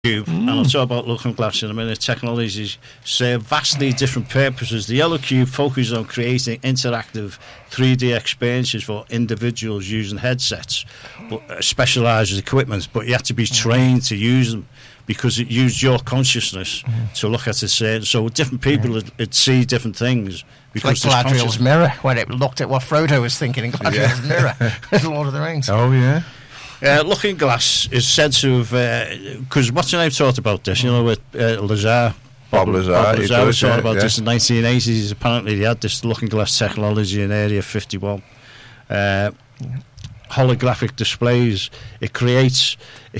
and I'll talk about looking glass in a minute. Technologies serve vastly different purposes. The Yellow Cube focuses on creating interactive 3D experiences for individuals using headsets, specialised equipment, but you have to be trained to use them because it used your consciousness to look at it. So different people would see different things. Because like Galadriel's mirror, when it looked at what Frodo was thinking in Galadriel's mirror, Lord of the Rings. Oh, yeah. Looking glass is said to have, because what's your name talked about this, with Lazar. Bob Lazar. Bob Lazar was talking about this in the 1980s. Apparently they had this looking glass technology in Area 51. Holographic displays. It creates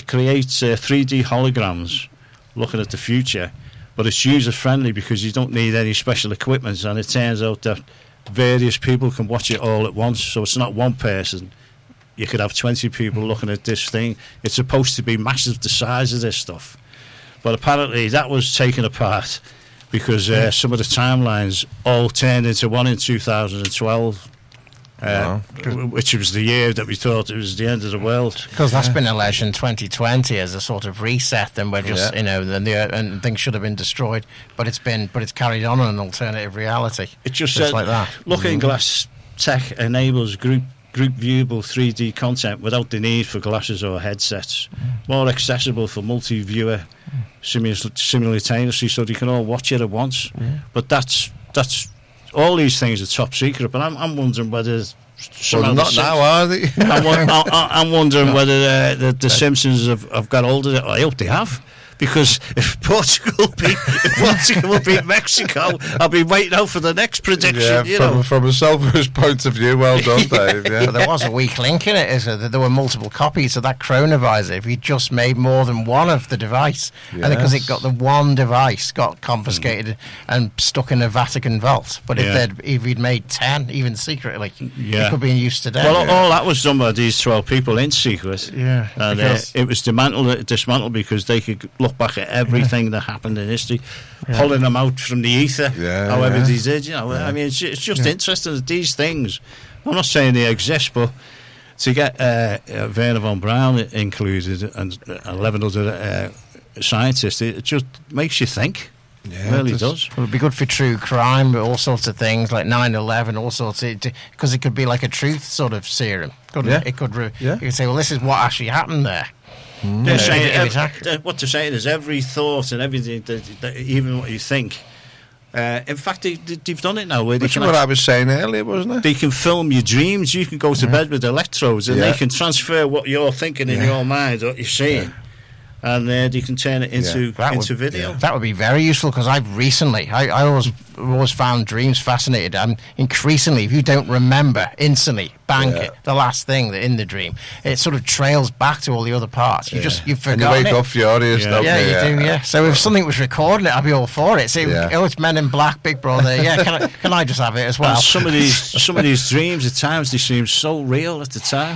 3D holograms looking at the future, but it's user friendly because you don't need any special equipment, and it turns out that various people can watch it all at once, so it's not one person. You could have 20 people looking at this thing. It's supposed to be massive, the size of this stuff. But apparently that was taken apart because some of the timelines all turned into one in 2012, which was the year that we thought it was the end of the world. Because that's been alleged in 2020 as a sort of reset, and we're just, and things should have been destroyed, but it's carried on in an alternative reality. It just said, like that. Looking glass tech enables group viewable 3D content without the need for glasses or headsets. More accessible for multi-viewer simultaneously, so they can all watch it at once. But that's all these things are top secret. But I'm wondering whether not now, are they? I'm wondering whether the Simpsons have got hold of it. I hope they have. Because if Portugal beat Mexico, I'll be waiting out for the next prediction. From a selfish point of view, well done, Dave. Yeah. But there was a weak link in it, is that there were multiple copies of that chronovisor. If you just made more than one of the device, and because it got the one device got confiscated and stuck in a Vatican vault. But if he'd made 10, even secretly, it could be in use today. Well, all that was done by these 12 people in secret. Yeah, and it was dismantled because they could look back at everything that happened in history, pulling them out from the ether, however they did. I mean, it's just interesting that these things. I'm not saying they exist, but to get Wernher von Braun included and 11 other scientists, it just makes you think. Yeah, it really does. Well, it'd be good for true crime, but all sorts of things like 9/11, all sorts of, because it could be like a truth sort of serum. It could. You could say, well, this is what actually happened there. What they're saying is every thought and everything, that even what you think. In fact, they've done it now. Which is what I was saying earlier, wasn't it? They can film your dreams. You can go to bed with electrodes, and they can transfer what you're thinking in your mind, what you're seeing. And they can turn it into video. That would be very useful, because I've recently, I always found dreams fascinating. And increasingly, if you don't remember instantly, the last thing in the dream, it sort of trails back to all the other parts. You've forgotten and you wake up furious. You do. So if something was recording it, I'd be all for it. So it's Men in Black, Big Brother. Can I just have it as well? And some of these dreams, at times, they seem so real at the time.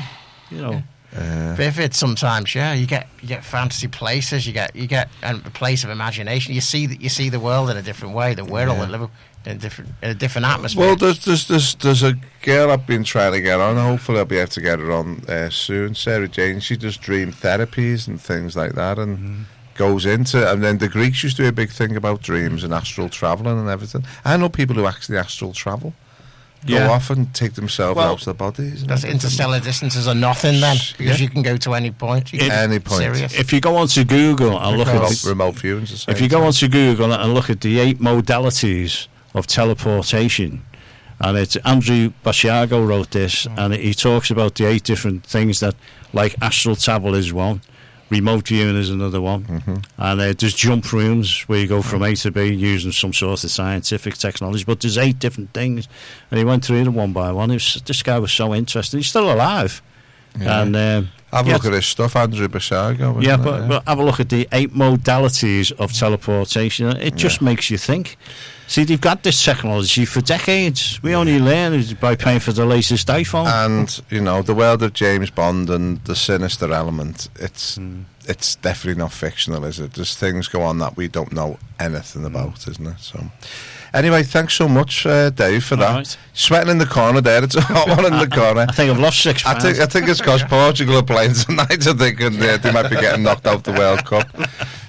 Vivid sometimes, you get fantasy places, you get a place of imagination. You see the world in a different way. That we're all living in a different atmosphere. Well, there's a girl I've been trying to get on. Hopefully, I'll be able to get her on soon. Sarah Jane. She does dream therapies and things like that, and goes into. And then the Greeks used to do a big thing about dreams and astral traveling and everything. I know people who actually astral travel. Go off and take themselves out of their bodies. That's interstellar distances are nothing then, because you can go to any point. Any point. Serious. If you go onto Google and look at remote viewing, if you go onto Google and look at the 8 modalities of teleportation, and it's Andrew Basiago wrote this, and he talks about the 8 different things that, like astral travel is one. Remote viewing is another one, and there's jump rooms where you go from A to B using some sort of scientific technology. But there's 8 different things, and he went through them one by one. This guy was so interested. He's still alive, and have a look at his stuff, Andrew Basiago. But have a look at the 8 modalities of teleportation. It just makes you think. See, they've got this technology for decades. We only learn by paying for the latest iPhone. And, the world of James Bond and the sinister element, it's definitely not fictional, is it? There's things go on that we don't know anything about, isn't it? So, anyway, thanks so much, Dave, for that. Right. Sweating in the corner there. It's a hot one in the corner. I think I've lost 6 pounds. I think it's because Portugal are playing tonight, I think, and they might be getting knocked out the World Cup.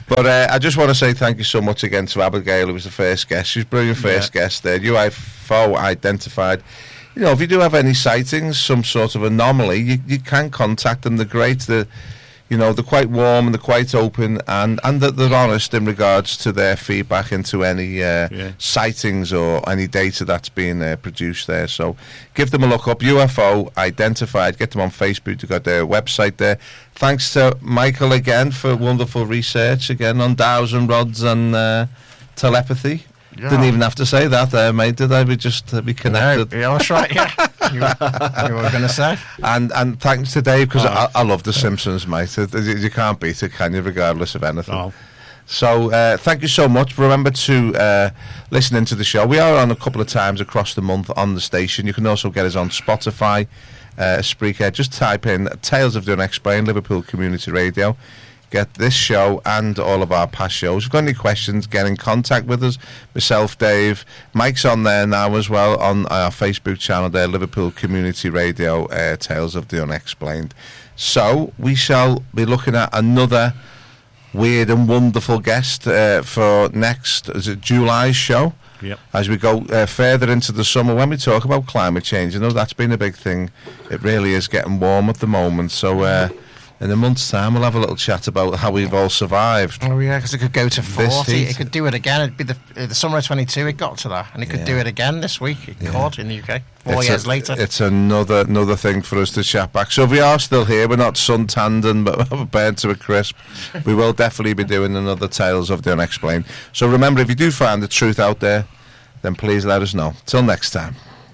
But I just want to say thank you so much again to Abigail, who was the first guest. She's brilliant first guest there. UFO identified. You know, if you do have any sightings, some sort of anomaly, you can contact them. They're great. They're quite warm and they're quite open, and they're honest in regards to their feedback into any sightings or any data that's being produced there. So give them a look up. UFO Identified. Get them on Facebook. They've got their website there. Thanks to Michael again for wonderful research again on dowels and rods and telepathy. Yeah. Didn't even have to say that there, mate, did I? We just be connected. No, yeah, that's right, yeah. you were going to say. And thanks to Dave, because I love The Simpsons, mate. You can't beat it, can you, regardless of anything? No. So thank you so much. Remember to listen into the show. We are on a couple of times across the month on the station. You can also get us on Spotify, Spreaker. Just type in Tales of the Unexplained, Liverpool Community Radio. Get this show and all of our past shows. If you've got any questions, get in contact with us. Myself, Dave. Mike's on there now as well on our Facebook channel there, Liverpool Community Radio, Tales of the Unexplained. So we shall be looking at another weird and wonderful guest for next, is it July's show? Yep. As we go further into the summer, when we talk about climate change, you know, that's been a big thing. It really is getting warm at the moment. So in a month's time, we'll have a little chat about how we've all survived. Oh, yeah, because it could go to 40. It could do it again. It'd be the summer of 22, it got to that. And it could do it again this week. It could in the UK. 4 years later. It's another thing for us to chat back. So if we are still here, we're not suntanned and burnt to a crisp. We will definitely be doing another Tales of the Unexplained. So remember, if you do find the truth out there, then please let us know. Till next time.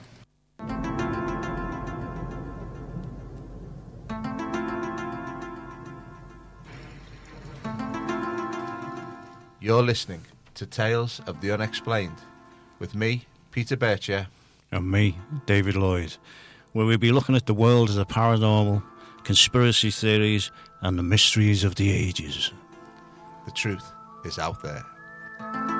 You're listening to Tales of the Unexplained with me, Peter Bircher. And me, David Lloyd, where we'll be looking at the world of the paranormal, conspiracy theories, and the mysteries of the ages. The truth is out there.